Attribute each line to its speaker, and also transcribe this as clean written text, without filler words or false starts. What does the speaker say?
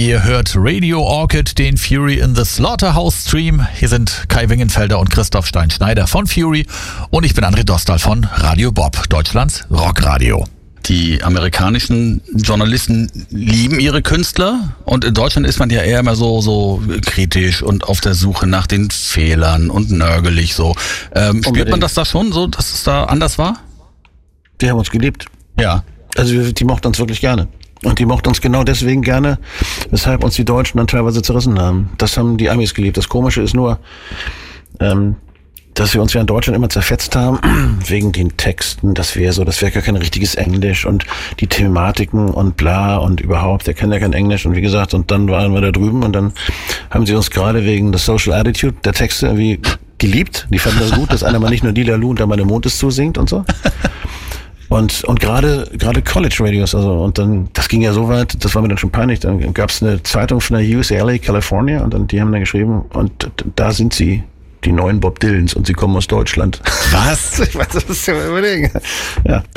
Speaker 1: Ihr hört Radio Orchid, den Fury in the Slaughterhouse Stream. Hier sind Kai Wingenfelder und Christoph Stein-Schneider von Fury und ich bin André Dostal von Radio Bob, Deutschlands Rockradio.
Speaker 2: Die amerikanischen Journalisten lieben ihre Künstler und in Deutschland ist man ja eher immer so kritisch und auf der Suche nach den Fehlern und nörgelig so. Spürt man das da schon so, dass es da anders war?
Speaker 3: Die haben uns geliebt.
Speaker 2: Ja.
Speaker 3: Also die mochten uns wirklich gerne. Und die mochten uns genau deswegen gerne, weshalb uns die Deutschen dann teilweise zerrissen haben. Das haben die Amis geliebt. Das Komische ist nur, dass wir uns ja in Deutschland immer zerfetzt haben, wegen den Texten, das wäre gar kein richtiges Englisch und die Thematiken und bla und überhaupt, der kennt ja kein Englisch und wie gesagt, und dann waren wir da drüben und dann haben sie uns gerade wegen der Social Attitude der Texte irgendwie geliebt. Die fanden das gut, dass einer mal nicht nur Lila Lu und da meine Mond ist zusingt und so. Und gerade College Radios, also, und dann, das ging ja so weit, das war mir dann schon peinlich, dann gab es eine Zeitung von der UCLA, California, und dann, die haben dann geschrieben, und da sind sie, die neuen Bob Dylans, und sie kommen aus Deutschland.
Speaker 2: Was?
Speaker 3: Ich weiß, das ist ja überlegen. Ja.